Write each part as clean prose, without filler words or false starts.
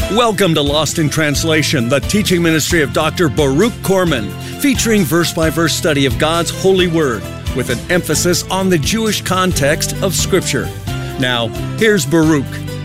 Welcome to Lost in Translation, the teaching ministry of Dr. Baruch Corman, featuring verse-by-verse study of God's holy word with an emphasis on the Jewish context of Scripture. Now, here's Baruch.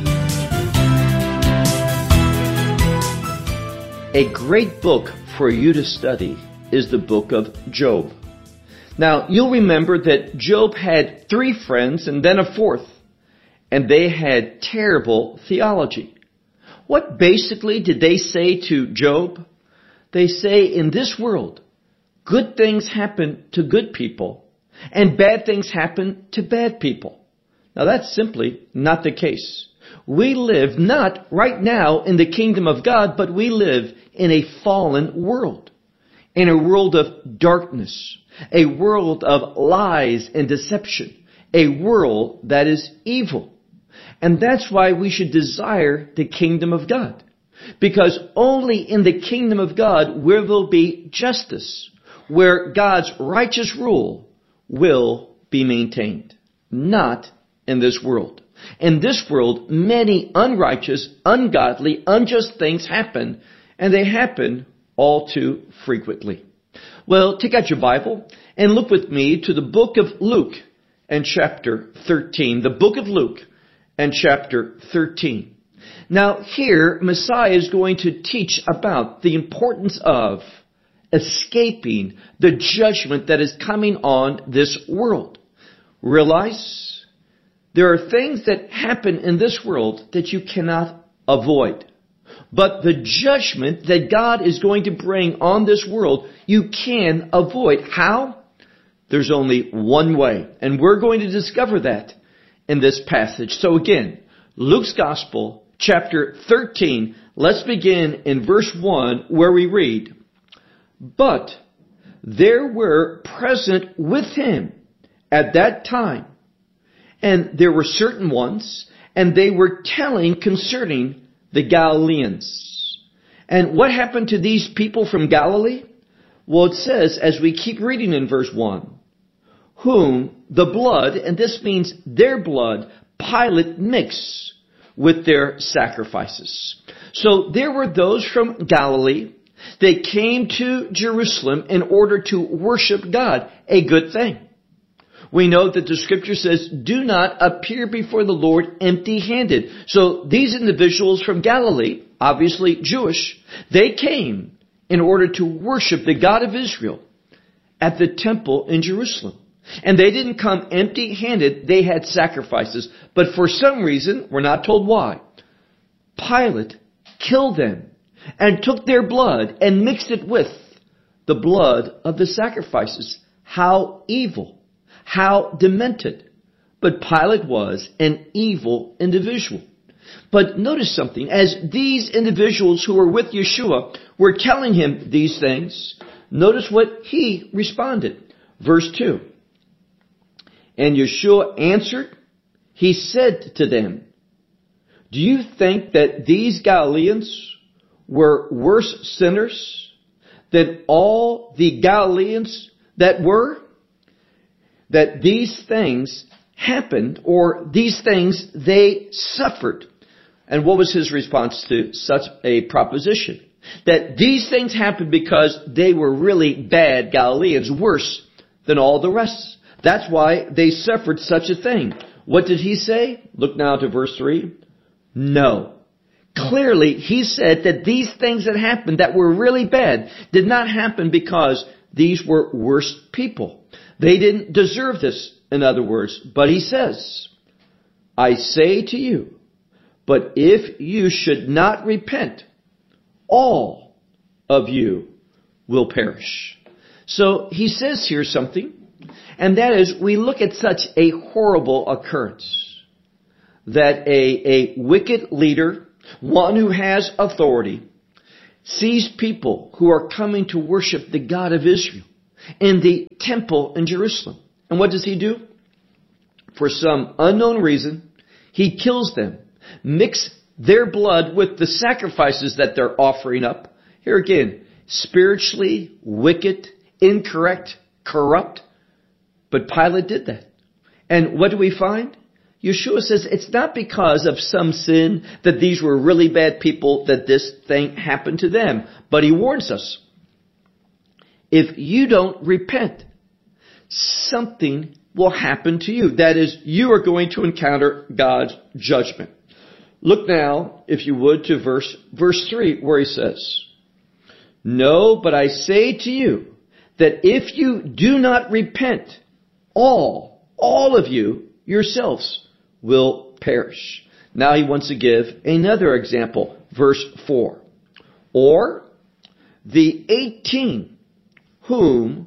A great book for you to study is the book of Job. Now, you'll remember that Job had 3 friends and then a 4th, and they had terrible theology. What basically did they say to Job? They say, in this world, good things happen to good people, and bad things happen to bad people. Now that's simply not the case. We live not right now in the kingdom of God, but we live in a fallen world. In a world of darkness. A world of lies and deception. A world that is evil. And that's why we should desire the kingdom of God. Because only in the kingdom of God where there will be justice, where God's righteous rule will be maintained. Not in this world. In this world, many unrighteous, ungodly, unjust things happen, and they happen all too frequently. Well, take out your Bible and look with me to the book of Luke and chapter 13. The book of Luke and chapter 13. Now here, Messiah is going to teach about the importance of escaping the judgment that is coming on this world. Realize there are things that happen in this world that you cannot avoid. But the judgment that God is going to bring on this world, you can avoid. How? There's only one way. And we're going to discover that in this passage. So again, Luke's Gospel, chapter 13, let's begin in verse 1 where we read, But there were present with him at that time, and there were certain ones, and they were telling concerning the Galileans. And what happened to these people from Galilee? Well, it says, as we keep reading in verse 1, whom the blood, and this means their blood, Pilate mixed with their sacrifices. So there were those from Galilee. They came to Jerusalem in order to worship God, a good thing. We know that the scripture says, do not appear before the Lord empty-handed. So these individuals from Galilee, obviously Jewish, they came in order to worship the God of Israel at the temple in Jerusalem. And they didn't come empty-handed, they had sacrifices. But for some reason, we're not told why, Pilate killed them and took their blood and mixed it with the blood of the sacrifices. How evil. How demented. But Pilate was an evil individual. But notice something. As these individuals who were with Yeshua were telling him these things, notice what he responded. Verse 2. And Yeshua answered, he said to them, do you think that these Galileans were worse sinners than all the Galileans that were? That these things happened, or these things they suffered. And what was his response to such a proposition? That these things happened because they were really bad Galileans, worse than all the rest. That's why they suffered such a thing. What did he say? Look now to verse 3. No. Clearly, he said that these things that happened that were really bad did not happen because these were worse people. They didn't deserve this, in other words. But he says, I say to you, but if you should not repent, all of you will perish. So he says here something, and that is, we look at such a horrible occurrence that a wicked leader, one who has authority, sees people who are coming to worship the God of Israel in the temple in Jerusalem. And what does he do? For some unknown reason, he kills them, mix their blood with the sacrifices that they're offering up. Here again, spiritually wicked, incorrect, corrupt. But Pilate did that. And what do we find? Yeshua says it's not because of some sin that these were really bad people that this thing happened to them. But he warns us, if you don't repent, something will happen to you. That is, you are going to encounter God's judgment. Look now, if you would, to verse 3, where he says, "No, but I say to you, that if you do not repent, all of you yourselves will perish." Now he wants to give another example, verse 4. "Or the 18 whom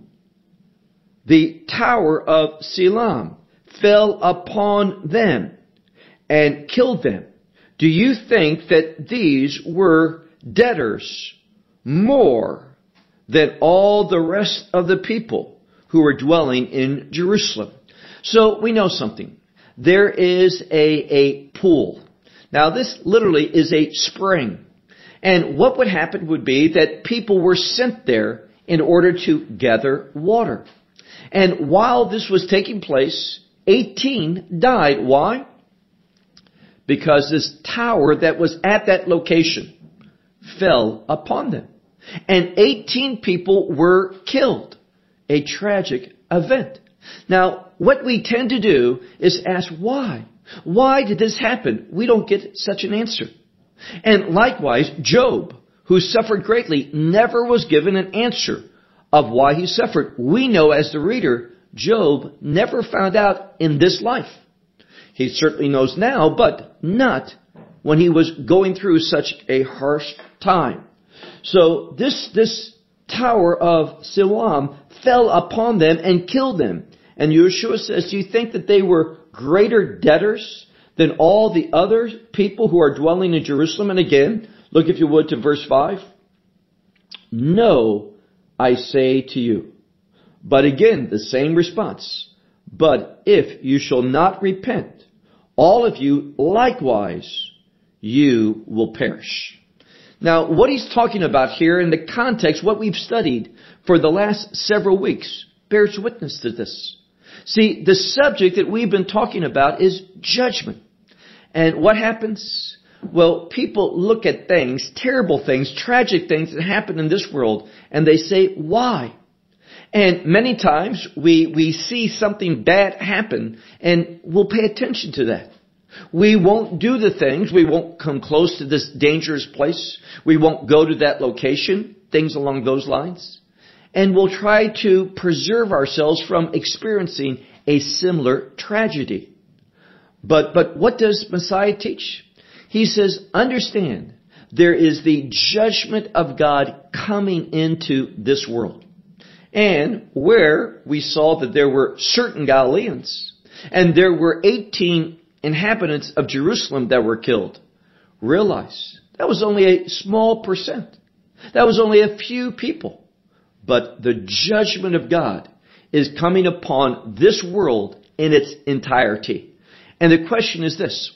the tower of Siloam fell upon them and killed them. Do you think that these were debtors more than all the rest of the people who were dwelling in Jerusalem?" So we know something. There is a pool. Now this literally is a spring. And what would happen would be that people were sent there in order to gather water. And while this was taking place, 18 died. Why? Because this tower that was at that location fell upon them. And 18 people were killed. A tragic event. Now, what we tend to do is ask why? Why did this happen? We don't get such an answer. And likewise, Job, who suffered greatly, never was given an answer of why he suffered. We know as the reader, Job never found out in this life. He certainly knows now, but not when he was going through such a harsh time. So this tower of Siloam fell upon them and killed them. And Yeshua says, do you think that they were greater debtors than all the other people who are dwelling in Jerusalem? And again, look if you would to verse 5. "No, I say to you." But again, the same response. "But if you shall not repent, all of you likewise, you will perish." Now, what he's talking about here in the context, what we've studied for the last several weeks, bears witness to this. See, the subject that we've been talking about is judgment. And what happens? Well, people look at things, terrible things, tragic things that happen in this world, and they say, why? And many times we see something bad happen, and we'll pay attention to that. We won't do the things. We won't come close to this dangerous place. We won't go to that location, things along those lines. And we'll try to preserve ourselves from experiencing a similar tragedy. But what does Messiah teach? He says, understand, there is the judgment of God coming into this world. And where we saw that there were certain Galileans, and there were 18 inhabitants of Jerusalem that were killed, realize that was only a small percent. That was only a few people. But the judgment of God is coming upon this world in its entirety. And the question is this.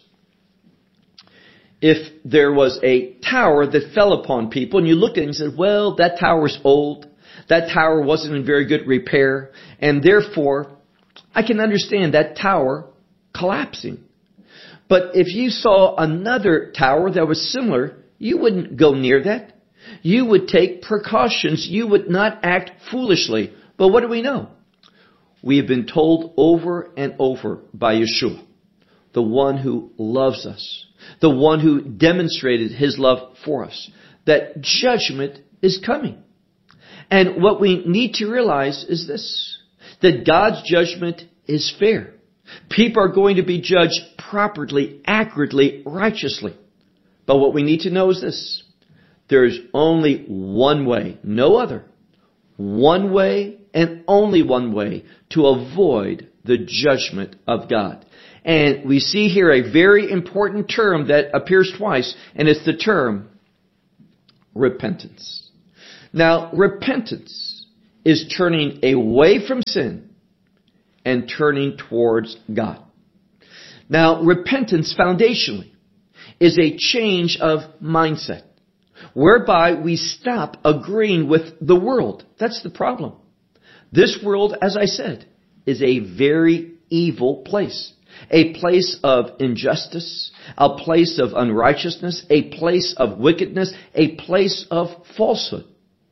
If there was a tower that fell upon people, and you looked at it and said, well, that tower's old. That tower wasn't in very good repair. And therefore, I can understand that tower collapsing. But if you saw another tower that was similar, you wouldn't go near that. You would take precautions. You would not act foolishly. But what do we know? We have been told over and over by Yeshua, the one who loves us, the one who demonstrated his love for us, that judgment is coming. And what we need to realize is this, that God's judgment is fair. People are going to be judged properly, accurately, righteously. But what we need to know is this. There is only one way, no other. One way and only one way to avoid the judgment of God. And we see here a very important term that appears twice, and it's the term repentance. Now, repentance is turning away from sin and turning towards God. Now, repentance foundationally is a change of mindset, whereby we stop agreeing with the world. That's the problem. This world, as I said, is a very evil place. a place of injustice, a place of unrighteousness, a place of wickedness, a place of falsehood.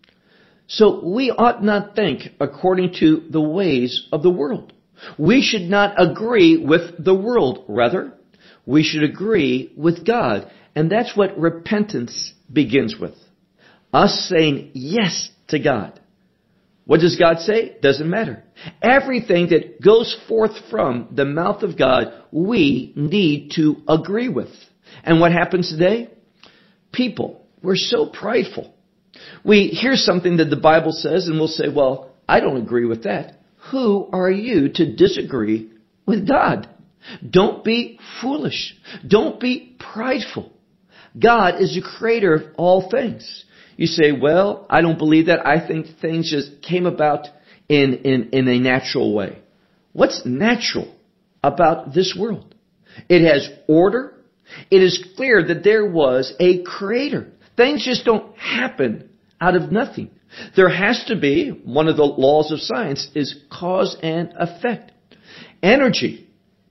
So we ought not think according to the ways of the world. We should not agree with the world. Rather, we should agree with God. And that's what repentance begins with. Us saying yes to God. What does God say? Doesn't matter. Everything that goes forth from the mouth of God, we need to agree with. And what happens today? People, we're so prideful. We hear something that the Bible says and we'll say, well, I don't agree with that. Who are you to disagree with God? Don't be foolish. Don't be prideful. God is the creator of all things. You say, well, I don't believe that. I think things just came about in a natural way. What's natural about this world? It has order. It is clear that there was a creator. Things just don't happen out of nothing. There has to be, one of the laws of science is cause and effect. Energy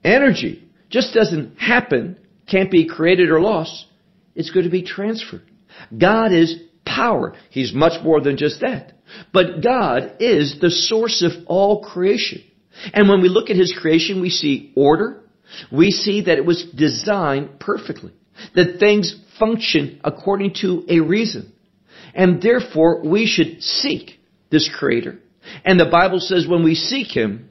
just doesn't happen, can't be created or lost. It's going to be transferred. God is power. He's much more than just that. But God is the source of all creation. And when we look at His creation, we see order. We see that it was designed perfectly. That things function according to a reason. And therefore, we should seek this Creator. And the Bible says when we seek Him,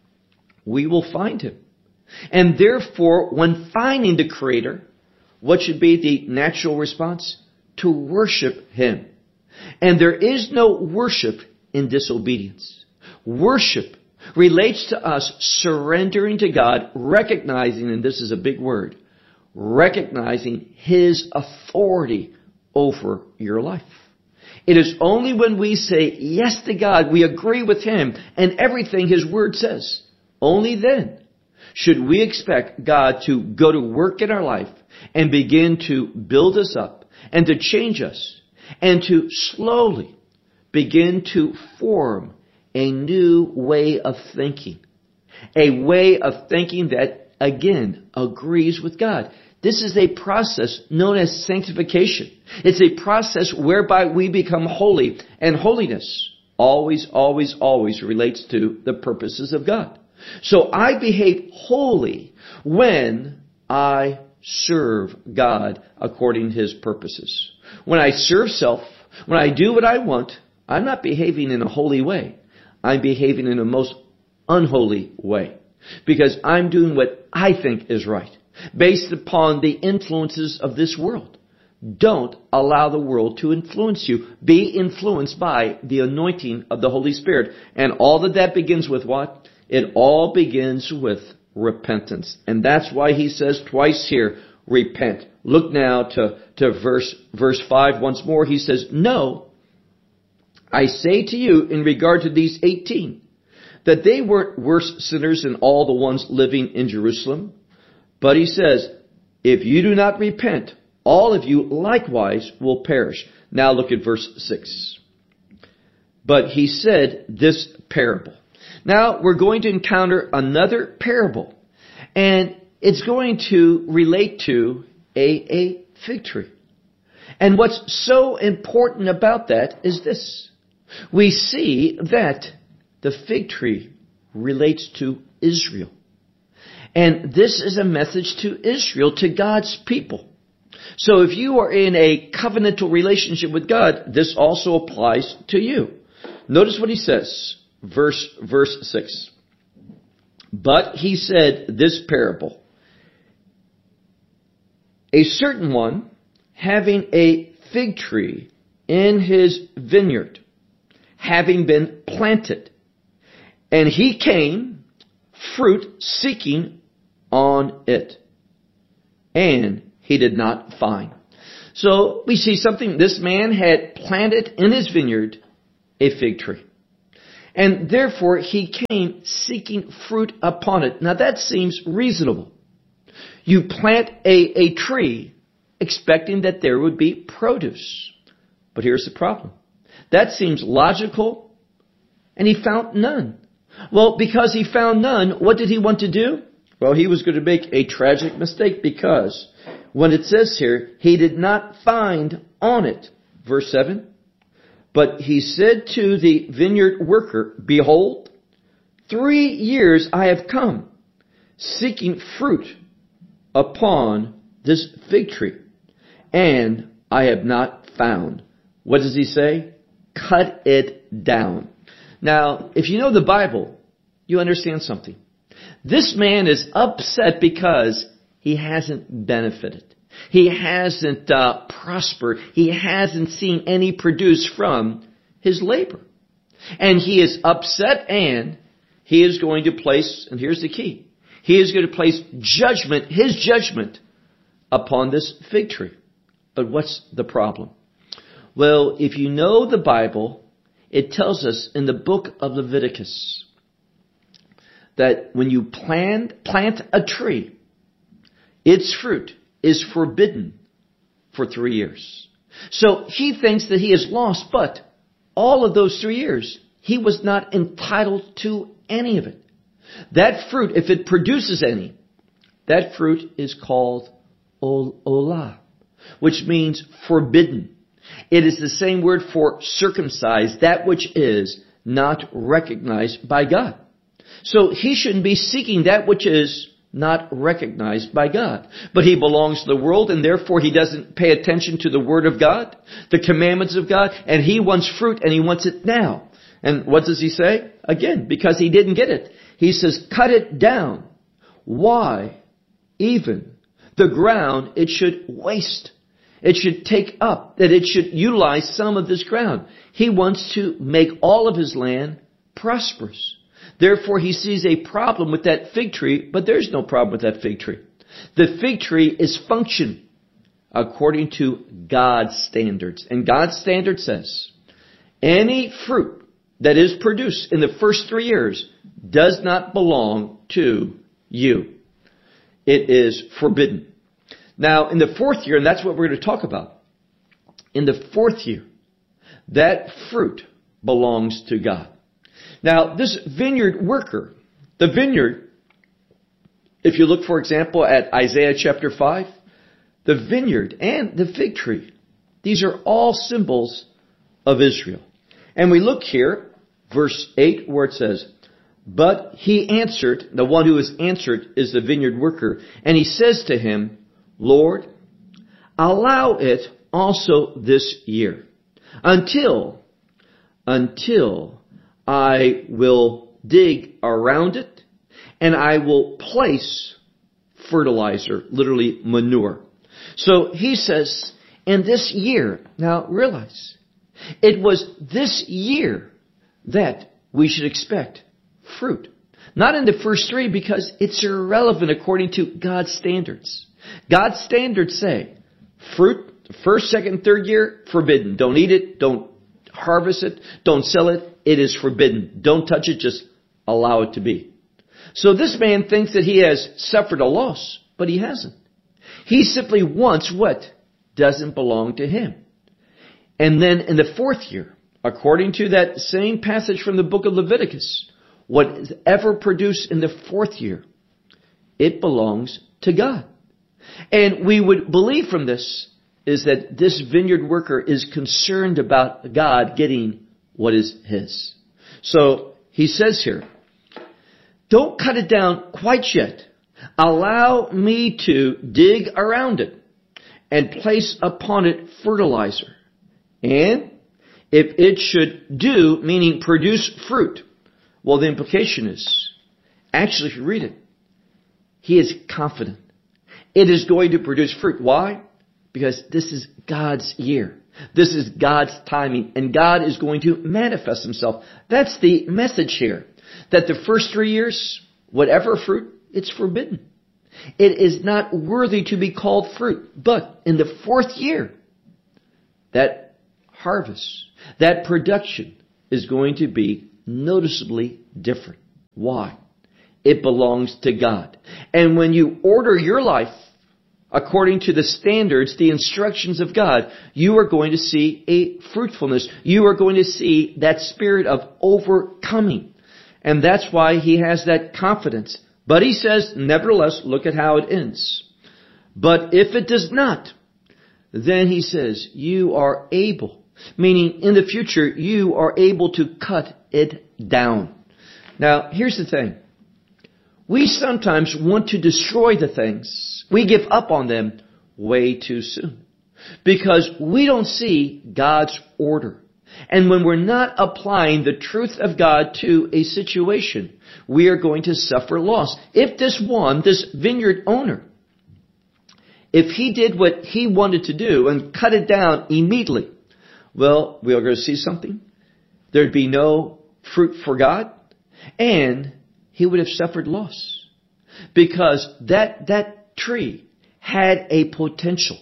we will find Him. And therefore, when finding the Creator, what should be the natural response? To worship Him. And there is no worship in disobedience. Worship relates to us surrendering to God, recognizing, and this is a big word, recognizing His authority over your life. It is only when we say yes to God, we agree with Him and everything His Word says. Only then should we expect God to go to work in our life and begin to build us up and to change us and to slowly begin to form a new way of thinking. A way of thinking that, again, agrees with God. This is a process known as sanctification. It's a process whereby we become holy. And holiness always relates to the purposes of God. So I behave holy when I serve God according to His purposes. When I serve self, when I do what I want, I'm not behaving in a holy way. I'm behaving in a most unholy way. Because I'm doing what I think is right, based upon the influences of this world. Don't allow the world to influence you. Be influenced by the anointing of the Holy Spirit. And all that begins with what? It all begins with repentance. And that's why He says twice here, repent. Look now to verse 5 once more. He says, no, I say to you in regard to these 18, that they weren't worse sinners than all the ones living in Jerusalem. But He says, if you do not repent, all of you likewise will perish. Now look at verse 6. But He said this parable. Now we're going to encounter another parable. And it's going to relate to a fig tree. And what's so important about that is this. We see that the fig tree relates to Israel. And this is a message to Israel, to God's people. So if you are in a covenantal relationship with God, this also applies to you. Notice what He says, verse 6. But He said this parable. A certain one, having a fig tree in his vineyard, having been planted, and he came, fruit seeking on it, and he did not find. So we see something. This man had planted in his vineyard a fig tree. And therefore he came seeking fruit upon it. Now that seems reasonable. You plant a tree expecting that there would be produce. But here's the problem. That seems logical, and he found none. Well, because he found none, what did he want to do? Well, he was going to make a tragic mistake, because when it says here, he did not find on it, verse 7, but he said to the vineyard worker, behold, 3 years I have come, seeking fruit upon this fig tree, and I have not found. What does he say? Cut it down. Now, if you know the Bible, you understand something. This man is upset because he hasn't benefited. He hasn't prospered. He hasn't seen any produce from his labor. And he is upset, and he is going to place, and here's the key, he is going to place judgment, his judgment, upon this fig tree. But what's the problem? Well, if you know the Bible, it tells us in the book of Leviticus that when you plant a tree, its fruit is forbidden for 3 years. So he thinks that he is lost, but all of those 3 years, he was not entitled to any of it. That fruit, if it produces any, that fruit is called olah, which means forbidden. It is the same word for circumcised, that which is not recognized by God. So he shouldn't be seeking that which is not recognized by God. But he belongs to the world, and therefore he doesn't pay attention to the Word of God, the commandments of God, and he wants fruit, and he wants it now. And what does he say? Again, because he didn't get it. He says, cut it down. Why? Even the ground, it should waste. It should take up, that it should utilize some of this ground. He wants to make all of his land prosperous. Therefore, he sees a problem with that fig tree, but there's no problem with that fig tree. The fig tree is functioning according to God's standards. And God's standard says, any fruit that is produced in the first 3 years does not belong to you. It is forbidden. Now, in the 4th year, and that's what we're going to talk about, in the 4th year, that fruit belongs to God. Now, this vineyard worker, the vineyard, if you look, for example, at Isaiah chapter 5, the vineyard and the fig tree, these are all symbols of Israel. And we look here, verse 8, where it says, but he answered, the one who is answered is the vineyard worker, and he says to him, Lord, allow it also this year, until I will dig around it, and I will place fertilizer, literally manure. So he says, in this year, now realize, it was this year that we should expect fruit. Not in the first 3, because it's irrelevant according to God's standards. God's standards say, fruit, the 1st, 2nd, 3rd year, forbidden. Don't eat it, don't harvest it, don't sell it. It is forbidden. Don't touch it, just allow it to be. So this man thinks that he has suffered a loss, but he hasn't. He simply wants what doesn't belong to him. And then in the 4th year, according to that same passage from the book of Leviticus, whatever produced in the 4th year, it belongs to God. And we would believe from this is that this vineyard worker is concerned about God getting what is his. So he says here, don't cut it down quite yet. Allow me to dig around it and place upon it fertilizer. And if it should do, meaning produce fruit, well, the implication is, actually, if you read it, he is confident it is going to produce fruit. Why? Because this is God's year. This is God's timing, and God is going to manifest himself. That's the message here. That the first 3 years, whatever fruit, it's forbidden. It is not worthy to be called fruit. But in the 4th year, that harvest, that production is going to be noticeably different. Why? It belongs to God. And when you order your life according to the standards, the instructions of God, you are going to see a fruitfulness. You are going to see that spirit of overcoming. And that's why he has that confidence. But he says, nevertheless, look at how it ends. But if it does not, then he says, you are able, meaning in the future, you are able to cut it down. Now, here's the thing. We sometimes want to destroy the things. We give up on them way too soon because we don't see God's order. And when we're not applying the truth of God to a situation, we are going to suffer loss. If this vineyard owner, if he did what he wanted to do and cut it down immediately, well, we are going to see something. There'd be no fruit for God, and he would have suffered loss. Because that tree had a potential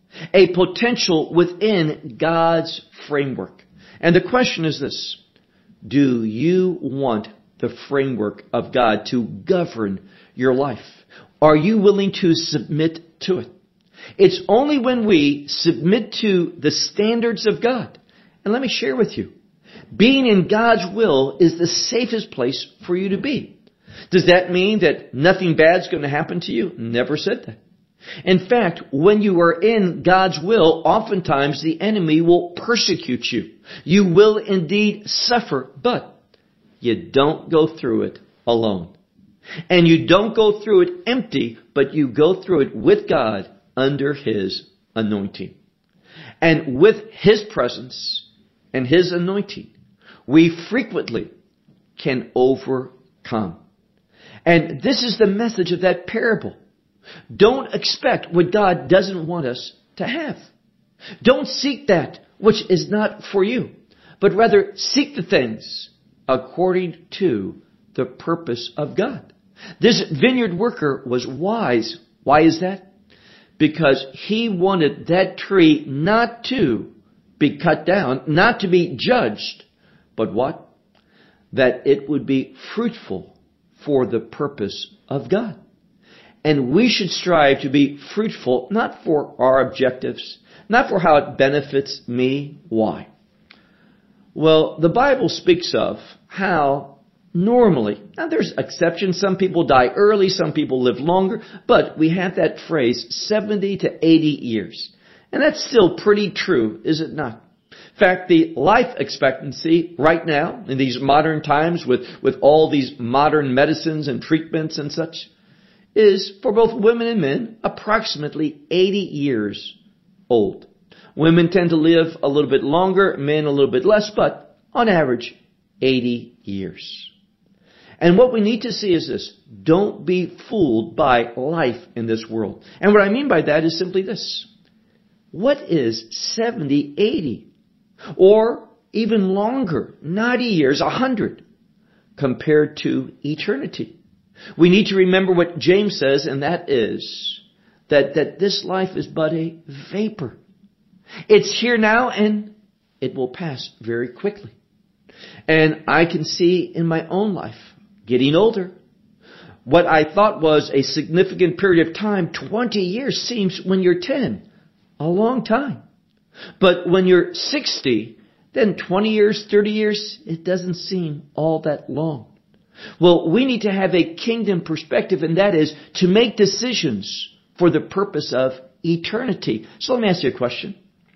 within God's framework. And the question is this: do you want the framework of God to govern your life? Are you willing to submit to it? It's only when we submit to the standards of God. And let me share with you, being in God's will is the safest place for you to be. Does that mean that nothing bad's going to happen to you? Never said that. In fact, when you are in God's will, oftentimes the enemy will persecute you. You will indeed suffer, but you don't go through it alone. And you don't go through it empty, but you go through it with God under His anointing. And with His presence and His anointing, we frequently can overcome. And this is the message of that parable. Don't expect what God doesn't want us to have. Don't seek that which is not for you, but rather seek the things according to the purpose of God. This vineyard worker was wise. Why is that? Because he wanted that tree not to be cut down, not to be judged, but what? That it would be fruitful for the purpose of God. And we should strive to be fruitful, not for our objectives, not for how it benefits me. Why? Well, the Bible speaks of how normally, now there's exceptions, some people die early, some people live longer, but we have that phrase, 70 to 80 years. And that's still pretty true, is it not? In fact, the life expectancy right now, in these modern times with all these modern medicines and treatments and such, is, for both women and men, approximately 80 years old. Women tend to live a little bit longer, men a little bit less, but on average, 80 years. And what we need to see is this: don't be fooled by life in this world. And what I mean by that is simply this: what is 70, 80, or even longer, 90 years, 100, compared to eternity? We need to remember what James says, and that is that this life is but a vapor. It's here now and it will pass very quickly. And I can see in my own life, getting older, what I thought was a significant period of time, 20 years seems, when you're 10, a long time. But when you're 60, then 20 years, 30 years, it doesn't seem all that long. Well, we need to have a kingdom perspective, and that is to make decisions for the purpose of eternity. So let me ask you a question.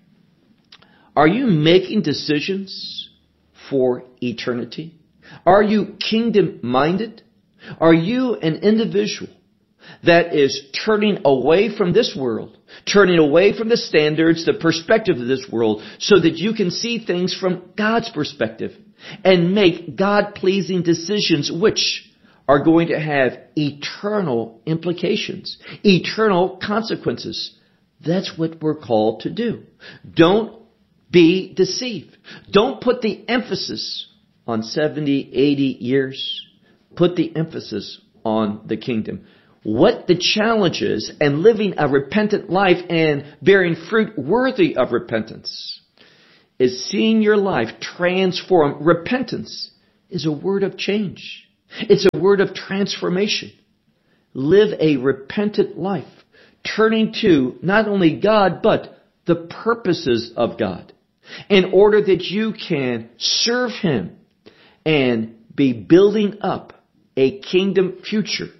Are you making decisions for eternity? Are you kingdom-minded? Are you an individual that is turning away from this world, turning away from the standards, the perspective of this world, so that you can see things from God's perspective and make God-pleasing decisions which are going to have eternal implications, eternal consequences? That's what we're called to do. Don't be deceived. Don't put the emphasis on 70, 80 years. Put the emphasis on the kingdom. What the challenge is, and living a repentant life and bearing fruit worthy of repentance, is seeing your life transform. Repentance is a word of change. It's a word of transformation. Live a repentant life, turning to not only God, but the purposes of God, in order that you can serve Him and be building up a kingdom future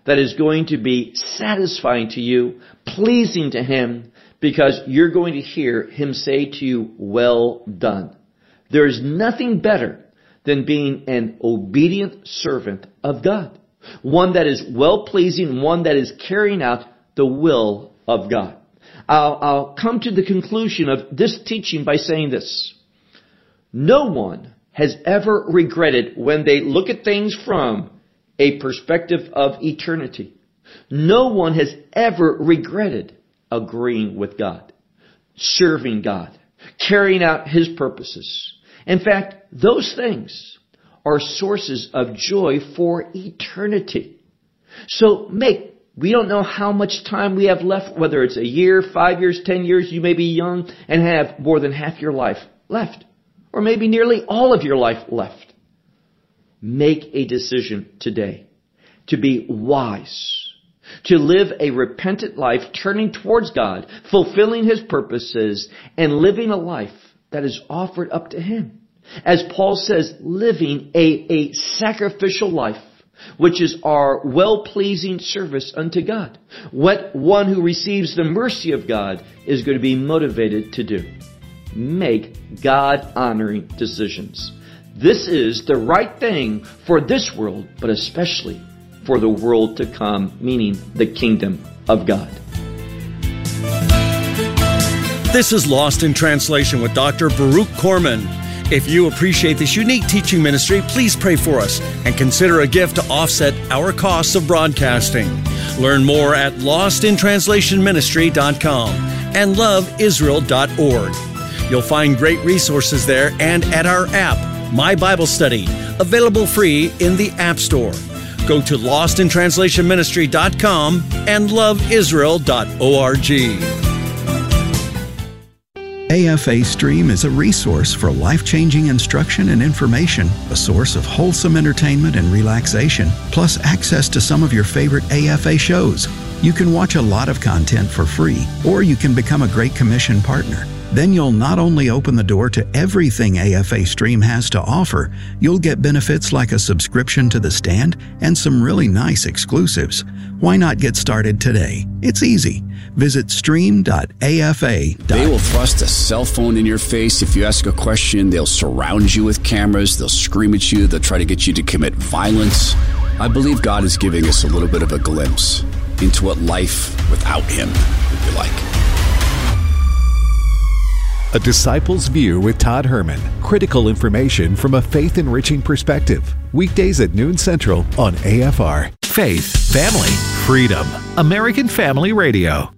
that is going to be satisfying to you, pleasing to Him, because you're going to hear Him say to you, well done. There is nothing better than being an obedient servant of God. One that is well-pleasing, one that is carrying out the will of God. I'll come to the conclusion of this teaching by saying this. No one has ever regretted when they look at things from a perspective of eternity. No one has ever regretted agreeing with God, serving God, carrying out His purposes. In fact, those things are sources of joy for eternity. So we don't know how much time we have left, whether it's a year, 5 years, 10 years. You may be young and have more than half your life left, or maybe nearly all of your life left. Make a decision today to be wise, to live a repentant life, turning towards God, fulfilling His purposes, and living a life that is offered up to Him. As Paul says, living a sacrificial life, which is our well-pleasing service unto God. What one who receives the mercy of God is going to be motivated to do. Make God-honoring decisions. This is the right thing for this world, but especially for the world to come, meaning the kingdom of God. This is Lost in Translation with Dr. Baruch Corman. If you appreciate this unique teaching ministry, please pray for us and consider a gift to offset our costs of broadcasting. Learn more at lostintranslationministry.com and loveisrael.org. You'll find great resources there and at our app, My Bible Study, available free in the App Store. Go to lostintranslationministry.com and loveisrael.org. AFA Stream is a resource for life-changing instruction and information, a source of wholesome entertainment and relaxation, plus access to some of your favorite AFA shows. You can watch a lot of content for free, or you can become a Great Commission partner. Then you'll not only open the door to everything AFA Stream has to offer, you'll get benefits like a subscription to The Stand and some really nice exclusives. Why not get started today? It's easy. Visit stream.afa. They will thrust a cell phone in your face if you ask a question. They'll surround you with cameras. They'll scream at you. They'll try to get you to commit violence. I believe God is giving us a little bit of a glimpse into what life without Him would be like. A Disciple's View with Todd Herman. Critical information from a faith-enriching perspective. Weekdays at noon Central on AFR. Faith, family, freedom. American Family Radio.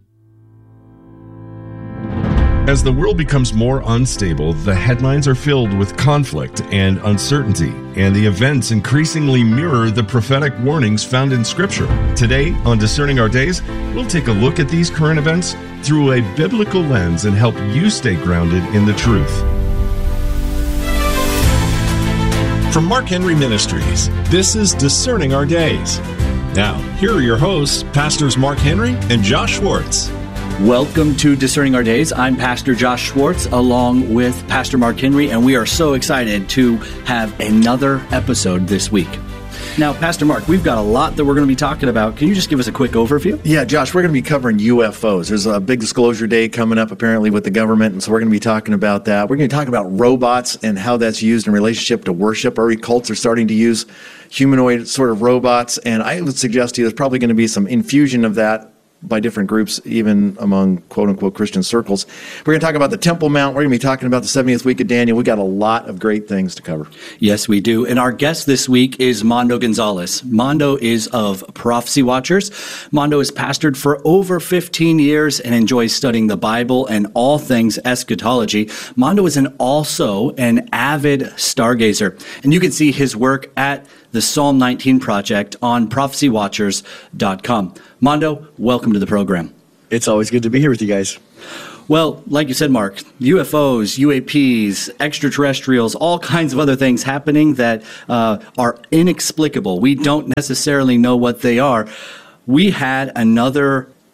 As the world becomes more unstable, the headlines are filled with conflict and uncertainty, and the events increasingly mirror the prophetic warnings found in Scripture. Today, on Discerning Our Days, we'll take a look at these current events through a biblical lens and help you stay grounded in the truth. From Mark Henry Ministries, this is Discerning Our Days. Now, here are your hosts, Pastors Mark Henry and Josh Schwartz. Welcome to Discerning Our Days. I'm Pastor Josh Schwartz along with Pastor Mark Henry, and we are so excited to have another episode this week. Now, Pastor Mark, we've got a lot that we're going to be talking about. Can you just give us a quick overview? Yeah, Josh, we're going to be covering UFOs. There's a big disclosure day coming up apparently with the government, and so we're going to be talking about that. We're going to talk about robots and how that's used in relationship to worship. Already cults are starting to use humanoid sort of robots, and I would suggest to you there's probably going to be some infusion of that by different groups, even among quote-unquote Christian circles. We're going to talk about the Temple Mount. We're going to be talking about the 70th week of Daniel. We've got a lot of great things to cover. Yes, we do. And our guest this week is Mondo Gonzalez. Mondo is of Prophecy Watchers. Mondo has pastored for over 15 years and enjoys studying the Bible and all things eschatology. Mondo is also an avid stargazer. And you can see his work at the Psalm 19 Project on prophecywatchers.com. Mondo, welcome to the program. It's always good to be here with you guys. Well, like you said, Mark, UFOs, UAPs, extraterrestrials, all kinds of other things happening that are inexplicable. We don't necessarily know what they are. We had another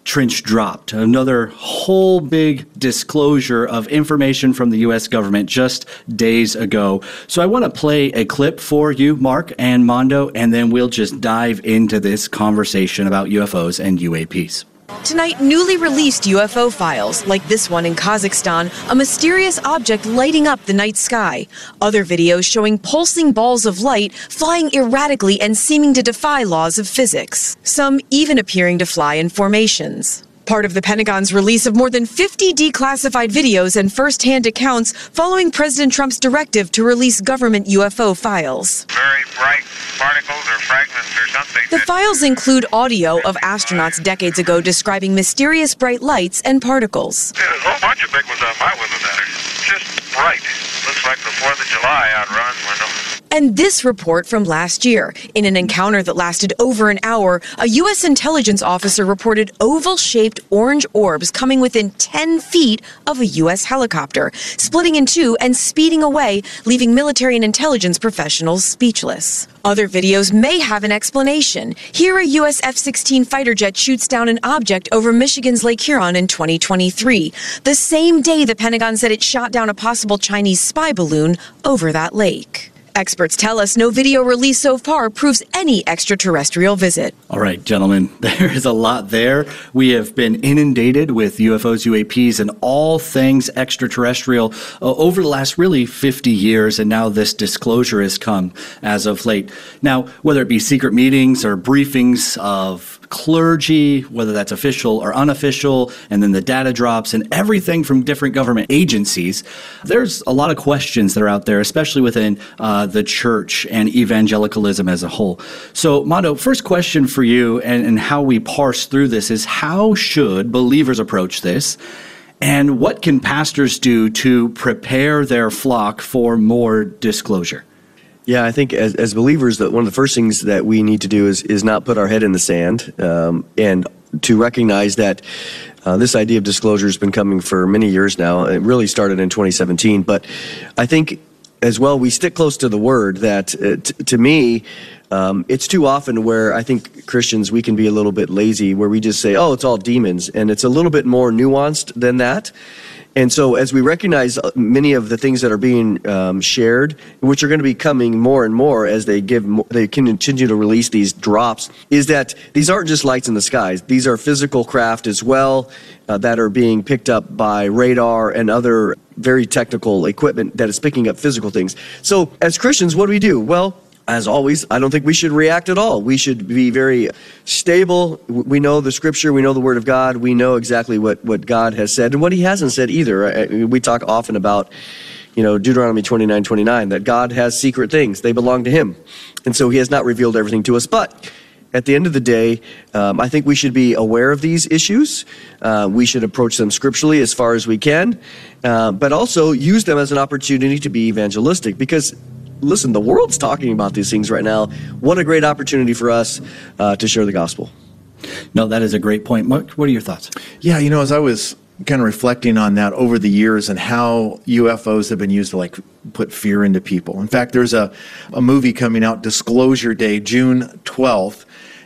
Trench dropped. Another whole big disclosure of information from the U.S. government just days ago. So I want to play a clip for you, Mark and Mondo, and then we'll just dive into this conversation about UFOs and UAPs. Tonight, newly released UFO files, like this one in Kazakhstan, a mysterious object lighting up the night sky. Other videos showing pulsing balls of light flying erratically and seeming to defy laws of physics. Some even appearing to fly in formations. Part of the Pentagon's release of more than 50 declassified videos and first-hand accounts following President Trump's directive to release government UFO files. Very bright particles or fragments or something. The files include audio of astronauts decades ago describing mysterious bright lights and particles. There's a whole bunch of big ones out my window that are just bright. Looks like the 4th of July out Ron's window. And this report from last year. In an encounter that lasted over an hour, a U.S. intelligence officer reported oval-shaped orange orbs coming within 10 feet of a U.S. helicopter, splitting in two and speeding away, leaving military and intelligence professionals speechless. Other videos may have an explanation. Here, a U.S. F-16 fighter jet shoots down an object over Michigan's Lake Huron in 2023, the same day the Pentagon said it shot down a possible Chinese spy balloon over that lake. Experts tell us no video released so far proves any extraterrestrial visit. All right, gentlemen, there is a lot there. We have been inundated with UFOs, UAPs, and all things extraterrestrial over the last really 50 years, and now this disclosure has come as of late. Now, whether it be secret meetings or briefings of clergy, whether that's official or unofficial, and then the data drops and everything from different government agencies, there's a lot of questions that are out there, especially within the church and evangelicalism as a whole. So, Mondo, first question for you and how we parse through this is, how should believers approach this? And what can pastors do to prepare their flock for more disclosure? Yeah, I think as believers, that one of the first things that we need to do is not put our head in the sand, and to recognize that this idea of disclosure has been coming for many years now. It really started in 2017, but I think as well we stick close to the Word. That to me, it's too often where I think Christians, we can be a little bit lazy, where we just say, "Oh, it's all demons," and it's a little bit more nuanced than that. And so as we recognize many of the things that are being shared, which are going to be coming more and more as they continue to release these drops, is that these aren't just lights in the skies. These are physical craft as well that are being picked up by radar and other very technical equipment that is picking up physical things. So as Christians, what do? Well, as always, I don't think we should react at all. We should be very stable. We know the Scripture. We know the Word of God. We know exactly what God has said and what He hasn't said either. We talk often about, Deuteronomy 29:29, that God has secret things. They belong to Him. And so He has not revealed everything to us. But at the end of the day, I think we should be aware of these issues. We should approach them scripturally as far as we can, but also use them as an opportunity to be evangelistic, because listen, the world's talking about these things right now. What a great opportunity for us to share the gospel. No, that is a great point. What are your thoughts? Yeah, as I was kind of reflecting on that over the years and how UFOs have been used to put fear into people. In fact, there's a movie coming out, Disclosure Day, June 12th.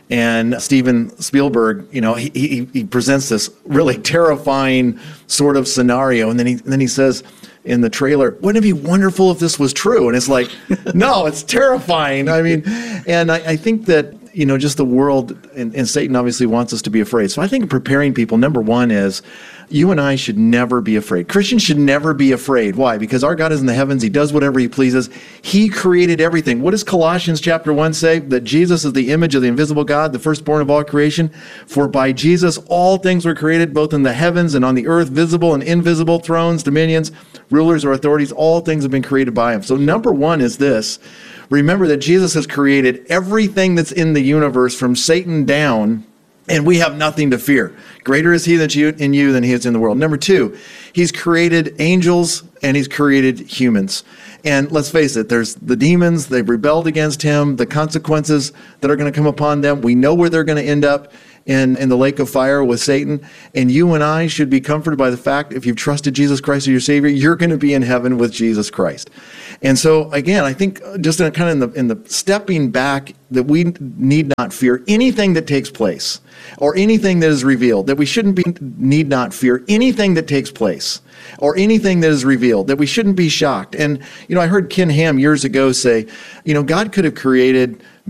And Steven Spielberg, he presents this really terrifying sort of scenario. And then he says in the trailer, wouldn't it be wonderful if this was true? And it's like, no, it's terrifying. I mean, and I think that, just the world and Satan obviously wants us to be afraid. So I think preparing people, number one is, you and I should never be afraid. Christians should never be afraid. Why? Because our God is in the heavens. He does whatever He pleases. He created everything. What does Colossians chapter 1 say? That Jesus is the image of the invisible God, the firstborn of all creation. For by Jesus all things were created, both in the heavens and on the earth, visible and invisible, thrones, dominions, rulers or authorities. All things have been created by Him. So number one is this. Remember that Jesus has created everything that's in the universe from Satan down, and we have nothing to fear. Greater is He that's in you than he is in the world. Number two, He's created angels and He's created humans. And let's face it, there's the demons, they've rebelled against Him, the consequences that are going to come upon them. We know where they're going to end up. in the lake of fire with Satan. And you and I should be comforted by the fact, if you've trusted Jesus Christ as your Savior, you're going to be in heaven with Jesus Christ. And so, again, I think just in the stepping back, that we need not fear anything that takes place or anything that is revealed, that we need not fear anything that takes place or anything that is revealed, that we shouldn't be shocked. And, I heard Ken Ham years ago say, God could have created